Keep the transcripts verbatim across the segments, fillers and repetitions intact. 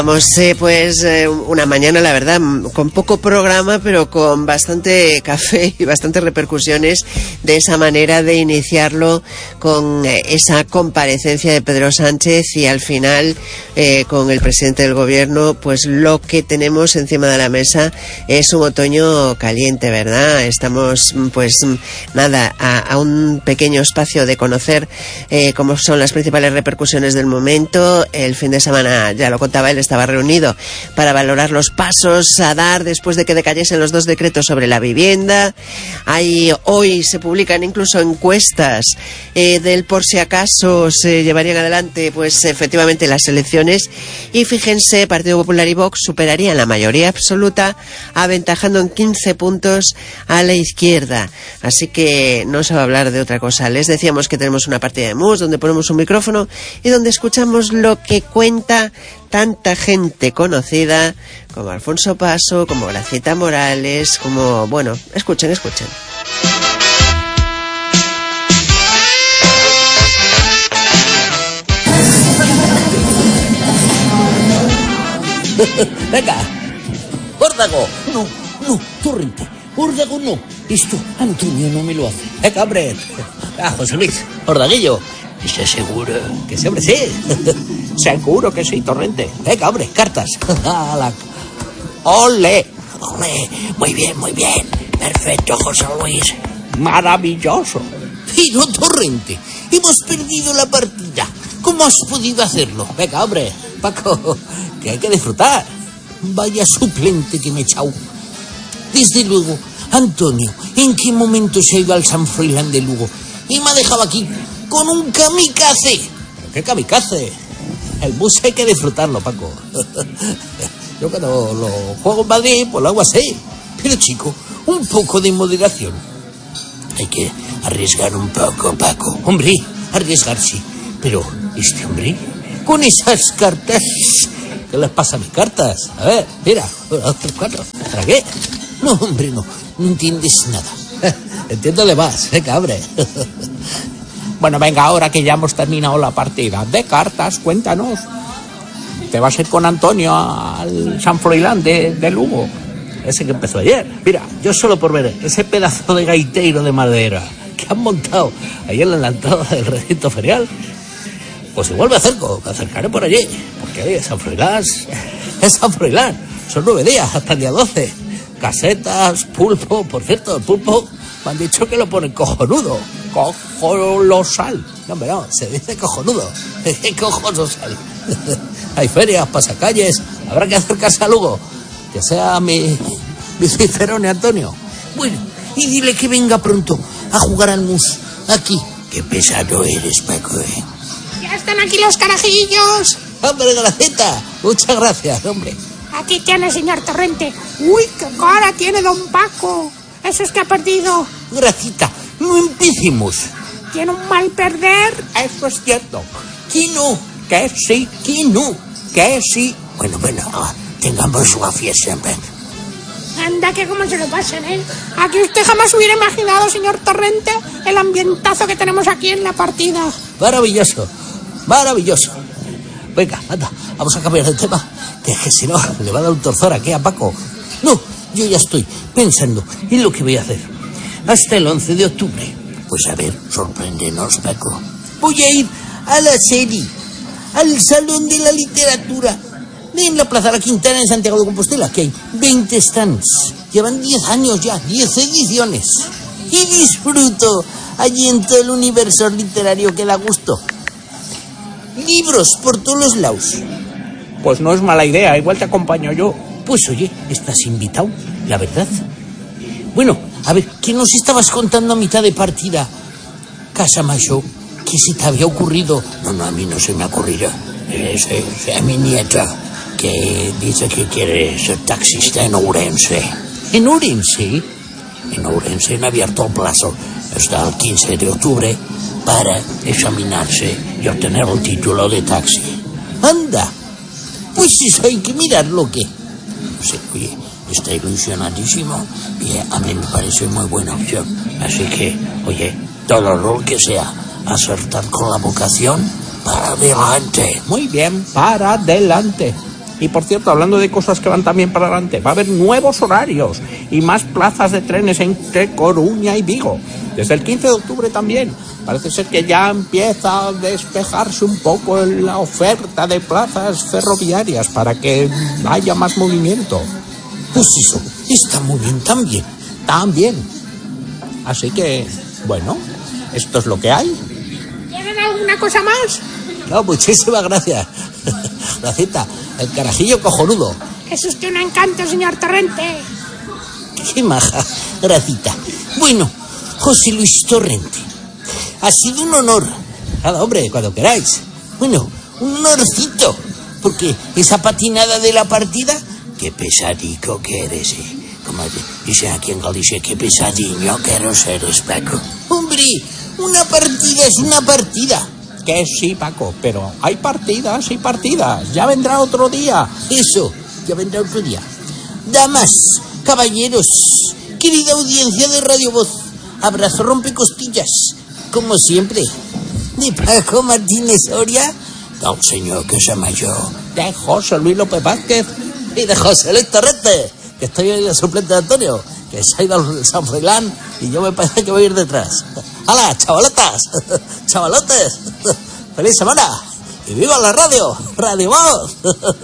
Vamos, eh, pues eh, una mañana, la verdad, con poco programa, pero con bastante café y bastantes repercusiones de esa manera de iniciarlo con eh, esa comparecencia de Pedro Sánchez y al final eh, con el presidente del gobierno, pues lo que tenemos encima de la mesa es un otoño caliente, ¿verdad? Estamos, pues nada, a, a un pequeño espacio de conocer eh, cómo son las principales repercusiones del momento. El fin de semana, ya lo contaba él, estaba reunido para valorar los pasos a dar después de que decayesen los dos decretos sobre la vivienda. Ahí hoy se publican incluso encuestas eh, del por si acaso se llevarían adelante pues efectivamente las elecciones, y fíjense, Partido Popular y Vox superarían la mayoría absoluta, aventajando en quince puntos a la izquierda. Así que no se va a hablar de otra cosa. Les decíamos que tenemos una partida de mus donde ponemos un micrófono y donde escuchamos lo que cuenta tanta gente conocida como Alfonso Paso, como Gracieta Morales, como... bueno, escuchen, escuchen. Venga, órdago. No, no, Torrente, órdago no. Esto Antonio no me lo hace. Venga, hombre. Ah, José Luis, ordaguillo. ¿Estás seguro? Que sí, hombre, sí. Seguro que sí, Torrente. Venga, hombre, cartas. ¡Ole! ¡Ole! Muy bien, muy bien. Perfecto, José Luis. Maravilloso. Pero, Torrente, hemos perdido la partida. ¿Cómo has podido hacerlo? Venga, hombre, Paco, que hay que disfrutar. Vaya suplente que me he echado. Desde luego, Antonio, ¿en qué momento se ha ido al San Froilán de Lugo? Y me ha dejado aquí con un kamikaze. ¿Pero qué kamikaze? El bus hay que disfrutarlo, Paco. Yo cuando lo juego en Madrid, pues lo hago así. Pero, chico, un poco de moderación. Hay que arriesgar un poco, Paco. Hombre, arriesgar sí. Pero, este hombre, con esas cartas... ¿Qué les pasa a mis cartas? A ver, mira, una, dos, tres, cuatro. ¿Para qué? No, hombre, no. No entiendes nada. Entiéndole más, venga, hombre. Bueno, venga, ahora que ya hemos terminado la partida de cartas, cuéntanos. ¿Te vas a ir con Antonio al San Froilán de, de Lugo? Ese que empezó ayer. Mira, yo solo por ver ese pedazo de gaiteiro de madera que han montado ayer en la entrada del recinto ferial, pues igual me acerco, me acercaré por allí. Porque oye, San Froilán es San Froilán. Son nueve días hasta el día doce. Casetas, pulpo, por cierto, el pulpo me han dicho que lo ponen cojonudo. Cojonosal. No, hombre, no, se dice cojonudo. Cojonosal. Hay ferias, pasacalles. Habrá que acercarse a Lugo. Que sea mi, mi Cicerone Antonio. Bueno, y dile que venga pronto a jugar al mus. Aquí. Qué pesado eres, Paco, ¿eh? ¡Ya están aquí los carajillos! ¡Hombre, Graceta! Muchas gracias, hombre. Aquí tiene, señor Torrente. ¡Uy, qué cara tiene don Paco! Eso es que ha perdido. Gracita, no empecemos. ¿Tiene un mal perder? Eso es cierto. Que no, que sí, que no, que sí. Bueno, bueno, tengamos una fiesta en vez. Anda, que cómo se lo pasan, ¿eh? Aquí usted jamás hubiera imaginado, señor Torrente, el ambientazo que tenemos aquí en la partida. Maravilloso, maravilloso. Venga, anda, vamos a cambiar de tema, que es que si no, le va a dar un torzor aquí a Paco. No, yo ya estoy pensando en lo que voy a hacer hasta el once de octubre. Pues a ver, sorpréndenos, Paco. Voy a ir a la serie, al Salón de la Literatura, en la Plaza La Quintana en Santiago de Compostela, que hay veinte stands. Llevan diez años ya, diez ediciones. Y disfruto allí en todo el universo literario que da gusto. Libros por todos los lados. Pues no es mala idea, igual te acompaño yo. Pues oye, estás invitado, la verdad. Bueno, a ver, ¿qué nos estabas contando a mitad de partida? Casa Mayo, ¿qué se te había ocurrido? No, no, a mí no se me ocurrirá. Es, es a mi nieta, que dice que quiere ser taxista en Ourense. ¿En Ourense? En Ourense han abierto el plazo hasta el quince de octubre para examinarse y obtener el título de taxi. ¡Anda! Pues eso hay que mirarlo, ¿qué? No sé, oye, está ilusionadísimo y a mí me parece muy buena opción. Así que, oye, todo lo que sea acertar con la vocación, para adelante. Muy bien, para adelante. Y por cierto, hablando de cosas que van también para adelante, va a haber nuevos horarios y más plazas de trenes entre Coruña y Vigo. Desde el quince de octubre también. Parece ser que ya empieza a despejarse un poco la oferta de plazas ferroviarias para que haya más movimiento. Pues eso, está muy bien también. También. Así que, bueno, esto es lo que hay. ¿Tienen alguna cosa más? No, muchísimas gracias. Gracita, el carajillo cojonudo. Es usted un encanto, señor Torrente. Qué maja, Gracita. Bueno, José Luis Torrente, ha sido un honor. Nada, hombre, cuando queráis. Bueno, un honorcito. Porque esa patinada de la partida, qué pesadico que eres, eh. Como dicen aquí en Galicia, qué pesadiño que eres, eres, Paco. Hombre, una partida es una partida. Que sí, Paco, pero hay partidas y partidas. Ya vendrá otro día. Eso, ya vendrá otro día. Damas, caballeros, querida audiencia de Radio Voz, abrazo rompecostillas, como siempre, de Paco Martínez Soria, del señor que se llama yo, de José Luis López Vázquez y de José Luis Torrente, que estoy hoy de suplente de Antonio, que se ha ido al San Froilán y yo me parece que voy a ir detrás. ¡Hala, chavalotas! ¡Chavalotes! ¡Feliz semana! ¡Y viva la radio! ¡Radio Voz!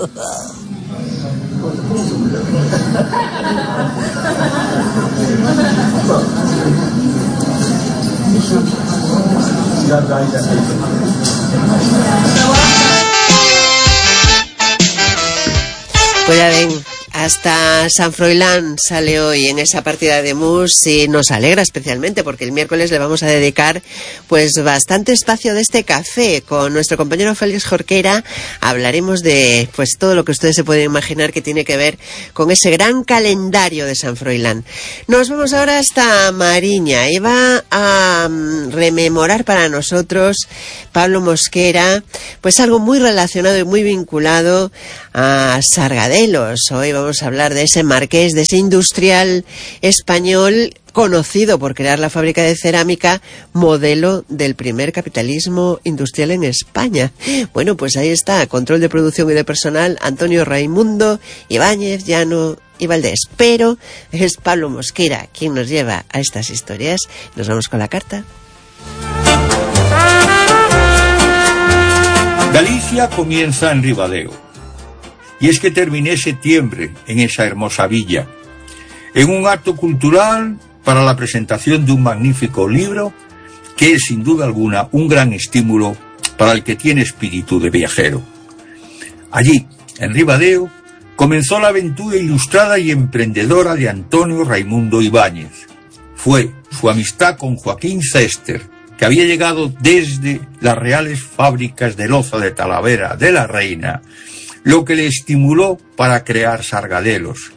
Pues ya ven, hasta San Froilán sale hoy en esa partida de mus y nos alegra especialmente porque el miércoles le vamos a dedicar pues bastante espacio de este café con nuestro compañero Félix Jorquera. Hablaremos de pues todo lo que ustedes se pueden imaginar que tiene que ver con ese gran calendario de San Froilán. Nos vamos ahora hasta Mariña y va a um, rememorar para nosotros Pablo Mosquera pues algo muy relacionado y muy vinculado a Sargadelos. Hoy vamos a hablar de ese marqués, de ese industrial español conocido por crear la fábrica de cerámica, modelo del primer capitalismo industrial en España. Bueno, pues ahí está, control de producción y de personal, Antonio Raimundo Ibáñez, Llano y Valdés. Pero es Pablo Mosquera quien nos lleva a estas historias. Nos vamos con la carta. Galicia comienza en Ribadeo. Y es que terminé septiembre en esa hermosa villa, en un acto cultural para la presentación de un magnífico libro que es sin duda alguna un gran estímulo para el que tiene espíritu de viajero. Allí, en Ribadeo, comenzó la aventura ilustrada y emprendedora de Antonio Raimundo Ibáñez. Fue su amistad con Joaquín Cester, que había llegado desde las reales fábricas de loza de Talavera de la Reina, lo que le estimuló para crear Sargadelos.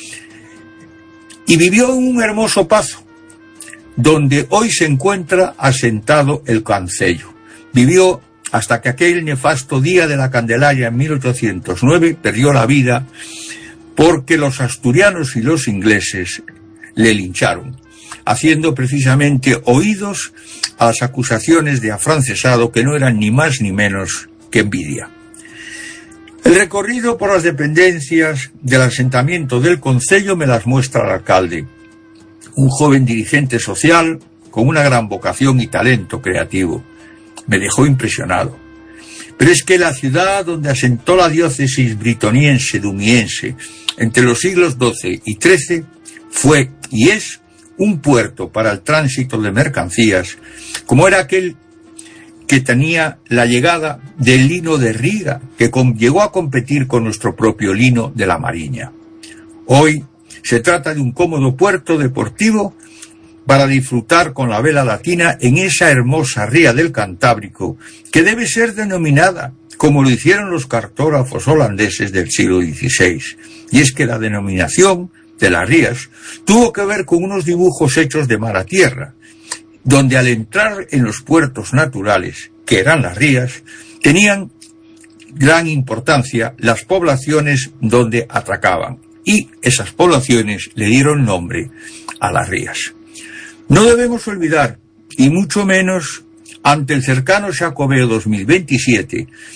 Y vivió en un hermoso pazo, donde hoy se encuentra asentado el concello. Vivió hasta que aquel nefasto día de la Candelaria en mil ochocientos nueve perdió la vida porque los asturianos y los ingleses le lincharon, haciendo precisamente oídos a las acusaciones de afrancesado que no eran ni más ni menos que envidia. El recorrido por las dependencias del asentamiento del concello me las muestra el alcalde, un joven dirigente social con una gran vocación y talento creativo. Me dejó impresionado. Pero es que la ciudad donde asentó la diócesis britoniense dumiense entre los siglos doce y trece fue y es un puerto para el tránsito de mercancías, como era aquel que tenía la llegada del lino de Riga, que con, llegó a competir con nuestro propio lino de la Mariña. Hoy se trata de un cómodo puerto deportivo para disfrutar con la vela latina en esa hermosa ría del Cantábrico, que debe ser denominada como lo hicieron los cartógrafos holandeses del siglo dieciséis. Y es que la denominación de las rías tuvo que ver con unos dibujos hechos de mar a tierra, donde al entrar en los puertos naturales, que eran las rías, tenían gran importancia las poblaciones donde atracaban, y esas poblaciones le dieron nombre a las rías. No debemos olvidar, y mucho menos ante el cercano Xacobeo dos mil veintisiete,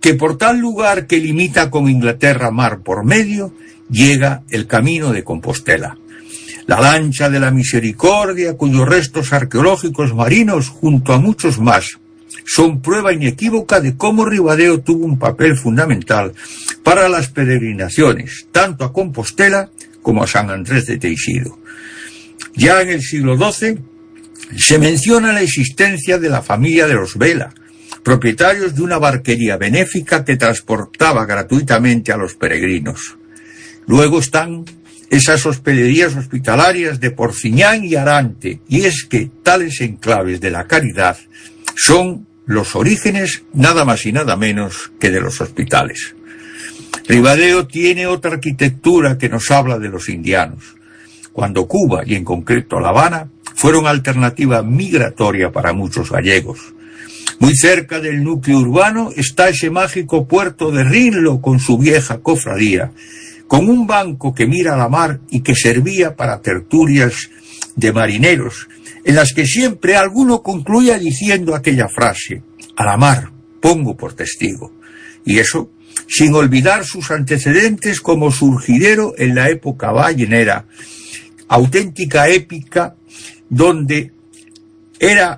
que por tal lugar que limita con Inglaterra mar por medio, llega el camino de Compostela. La lancha de la Misericordia, cuyos restos arqueológicos marinos, junto a muchos más, son prueba inequívoca de cómo Ribadeo tuvo un papel fundamental para las peregrinaciones, tanto a Compostela como a San Andrés de Teixido. Ya en el siglo doce se menciona la existencia de la familia de los Vela, propietarios de una barquería benéfica que transportaba gratuitamente a los peregrinos. Luego están esas hospederías hospitalarias de Porciñán y Arante, y es que tales enclaves de la caridad son los orígenes nada más y nada menos que de los hospitales. Ribadeo tiene otra arquitectura que nos habla de los indianos, cuando Cuba, y en concreto La Habana, fueron alternativa migratoria para muchos gallegos. Muy cerca del núcleo urbano está ese mágico puerto de Rinlo con su vieja cofradía, con un banco que mira a la mar y que servía para tertulias de marineros, en las que siempre alguno concluía diciendo aquella frase: a la mar pongo por testigo. Y eso sin olvidar sus antecedentes como surgidero en la época ballenera, auténtica épica, donde era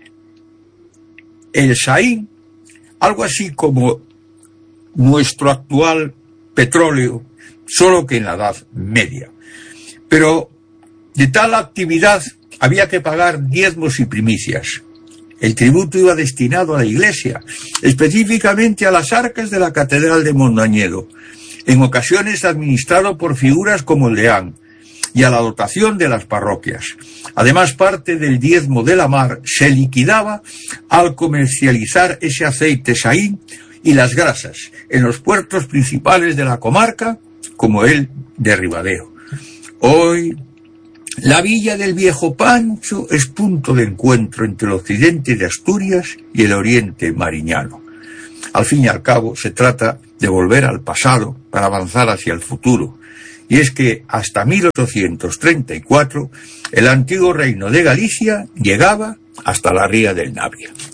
el Saín algo así como nuestro actual petróleo, solo que en la Edad Media. Pero de tal actividad había que pagar diezmos y primicias. El tributo iba destinado a la Iglesia, específicamente a las arcas de la Catedral de Mondoñedo, en ocasiones administrado por figuras como el deán, y a la dotación de las parroquias. Además, parte del diezmo de la mar se liquidaba al comercializar ese aceite Saín y las grasas en los puertos principales de la comarca, como el de Ribadeo. Hoy, la villa del Viejo Pancho es punto de encuentro entre el occidente de Asturias y el oriente mariñano. Al fin y al cabo, se trata de volver al pasado para avanzar hacia el futuro. Y es que hasta mil ochocientos treinta y cuatro el antiguo reino de Galicia llegaba hasta la ría del Navia.